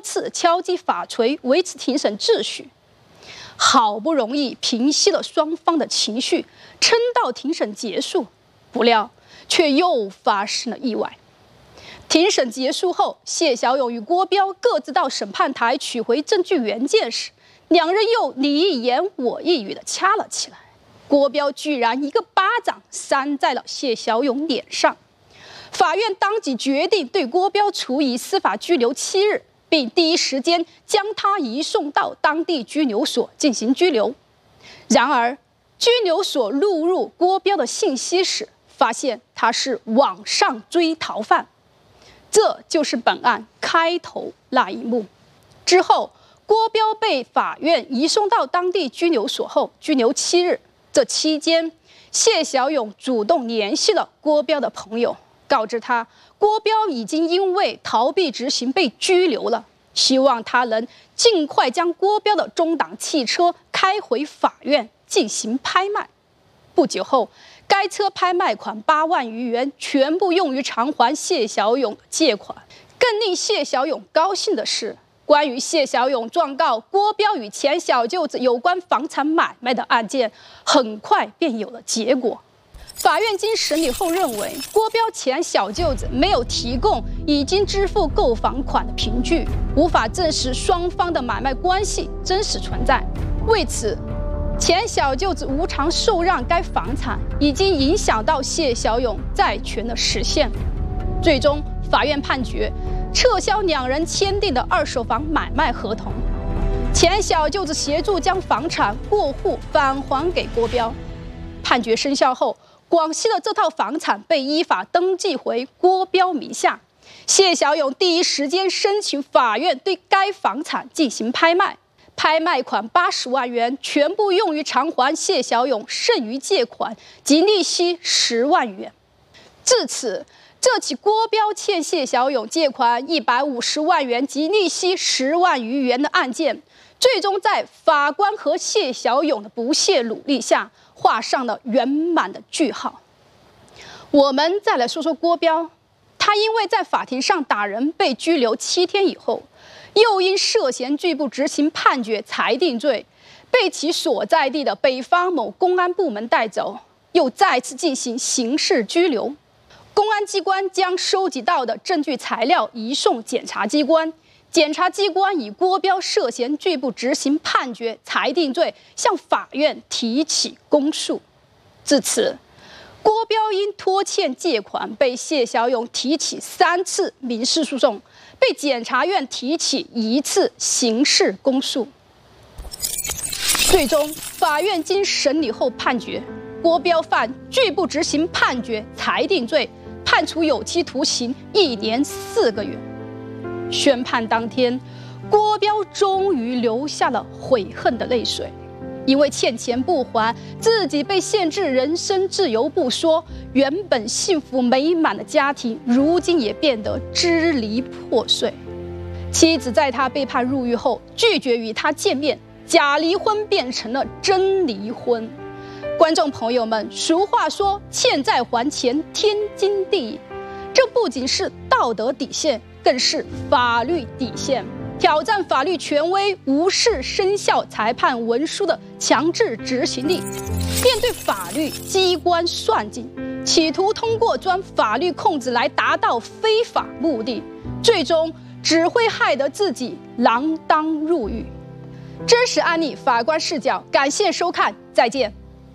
次敲击法锤维持庭审秩序。好不容易平息了双方的情绪，撑到庭审结束，不料却又发生了意外。庭审结束后，谢小勇与郭彪各自到审判台取回证据原件时，两人又你一言我一语地掐了起来。郭彪居然一个巴掌扇在了谢小勇脸上。法院当即决定对郭彪处以司法拘留7日，并第一时间将他移送到当地拘留所进行拘留。然而，拘留所录入郭彪的信息时，发现他是网上追逃犯。这就是本案开头那一幕。之后，郭彪被法院移送到当地拘留所后拘留7日。这期间，谢小勇主动联系了郭彪的朋友，告知他郭彪已经因为逃避执行被拘留了，希望他能尽快将郭彪的中档汽车开回法院进行拍卖。不久后，该车拍卖款8万余元全部用于偿还谢小勇的借款。更令谢小勇高兴的是，关于谢小勇状告郭彪与前小舅子有关房产买卖的案件，很快便有了结果。法院经审理后认为，郭彪前小舅子没有提供已经支付购房款的凭据，无法证实双方的买卖关系真实存在。为此，前小舅子无偿受让该房产，已经影响到谢小勇债权的实现。最终，法院判决撤销两人签订的2手房买卖合同，前小舅子协助将房产过户返还给郭彪。判决生效后，广西的这套房产被依法登记回郭彪名下。谢小勇第一时间申请法院对该房产进行拍卖，拍卖款80万元全部用于偿还谢小勇剩余借款及利息10万元。至此，这起郭彪欠谢小勇借款150万元及利息10万余元的案件，最终在法官和谢小勇的不懈努力下，画上了圆满的句号。我们再来说说郭彪，他因为在法庭上打人被拘留7天以后，又因涉嫌拒不执行判决裁定罪，被其所在地的北方某公安部门带走，又再次进行刑事拘留。公安机关将收集到的证据材料移送检察机关，检察机关以郭彪涉嫌拒不执行判决裁定罪向法院提起公诉。至此，郭彪因拖欠借款被谢小勇提起3次民事诉讼，被检察院提起1次刑事公诉。最终，法院经审理后判决，郭彪犯拒不执行判决裁定罪，判处有期徒刑1年4个月。宣判当天，郭彪终于流下了悔恨的泪水。因为欠钱不还，自己被限制人身自由不说，原本幸福美满的家庭，如今也变得支离破碎。妻子在他被判入狱后，拒绝与他见面，假离婚变成了真离婚。观众朋友们，俗话说欠债还钱天经地义，这不仅是道德底线，更是法律底线。挑战法律权威，无视生效裁判文书的强制执行力，面对法律机关算计，企图通过钻法律空子来达到非法目的，最终只会害得自己锒铛入狱。真实案例法官视角，感谢收看，再见。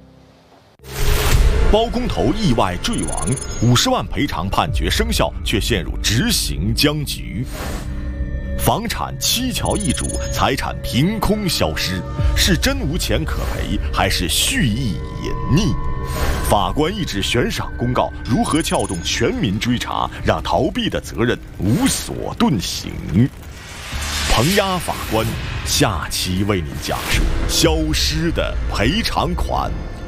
包工头意外坠亡，50万赔偿判决生效，却陷入执行僵局。房产蹊跷易主，财产凭空消失，是真无钱可赔，还是蓄意隐匿？法官一纸悬赏公告，如何撬动全民追查，让逃避的责任无所遁形？彭压法官下期为您讲述消失的赔偿款。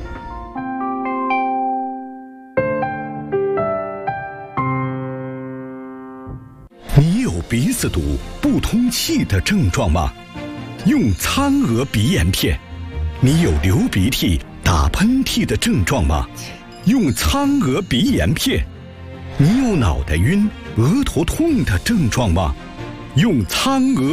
你有鼻子堵、不通气的症状吗？用苍娥鼻炎片。你有流鼻涕、打喷嚏的症状吗？用苍娥鼻炎片。你有脑袋晕、额头痛的症状吗？用苍娥